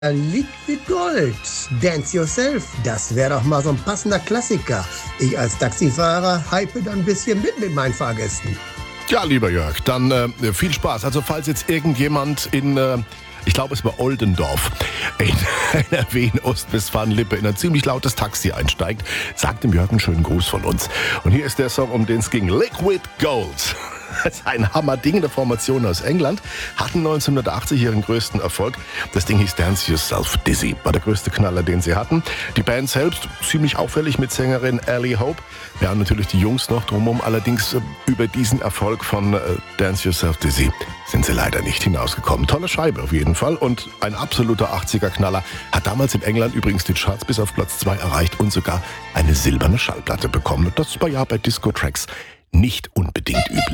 Liquid Gold, Dance Yourself, das wäre doch mal so ein passender Klassiker. Ich als Taxifahrer hype dann ein bisschen mit meinen Fahrgästen. Ja, lieber Jörg, dann viel Spaß. Also falls jetzt irgendjemand ich glaube es war Oldendorf, in NRW in Ostwestfalen-Lippe in ein ziemlich lautes Taxi einsteigt, sagt dem Jörg einen schönen Gruß von uns. Und hier ist der Song, um den es ging, Liquid Gold. Das ist ein Hammerding, eine Formation aus England, hatten 1980 ihren größten Erfolg. Das Ding hieß Dance Yourself Dizzy, war der größte Knaller, den sie hatten. Die Band selbst ziemlich auffällig mit Sängerin Ellie Hope. Ja, und natürlich die Jungs noch drumherum. Allerdings über diesen Erfolg von Dance Yourself Dizzy sind sie leider nicht hinausgekommen. Tolle Scheibe auf jeden Fall und ein absoluter 80er-Knaller. Hat damals in England übrigens die Charts bis auf Platz 2 erreicht und sogar eine silberne Schallplatte bekommen. Das war ja bei Disco-Tracks nicht unbedingt üblich.